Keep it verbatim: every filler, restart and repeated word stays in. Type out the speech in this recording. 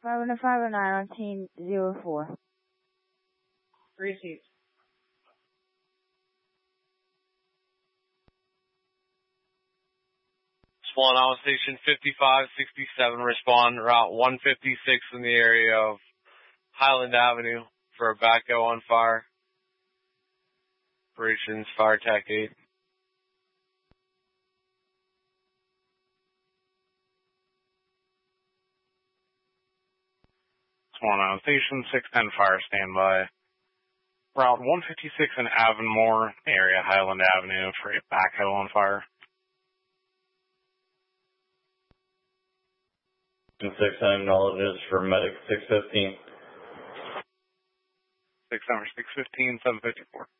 five oh five oh nine on team zero four. Received. Swan Island Station fifty-five sixty-seven, respond Route one fifty-six in the area of Highland Avenue for a backhoe on fire. Operations Fire Tech eight. Swan Island Station six ten fire standby. Route one fifty-six in Avonmore area, Highland Avenue for a backhoe on fire. six ten acknowledges for medic six fifteen. six number six fifteen, seven fifty-four.